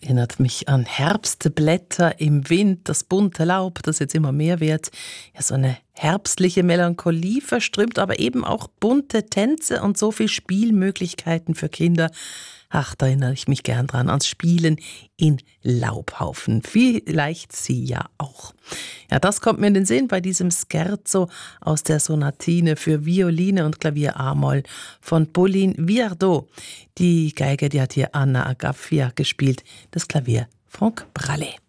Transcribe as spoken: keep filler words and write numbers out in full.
Erinnert mich an Herbstblätter im Wind, das bunte Laub, das jetzt immer mehr wird. Ja, so eine herbstliche Melancholie verströmt, aber eben auch bunte Tänze und so viel Spielmöglichkeiten für Kinder. Ach, da erinnere ich mich gern dran, ans Spielen in Laubhaufen. Vielleicht Sie ja auch. Ja, das kommt mir in den Sinn bei diesem Scherzo aus der Sonatine für Violine und Klavier A-Moll von Pauline Viardot. Die Geige, die hat hier Anna Agafia gespielt, das Klavier Franck Braley.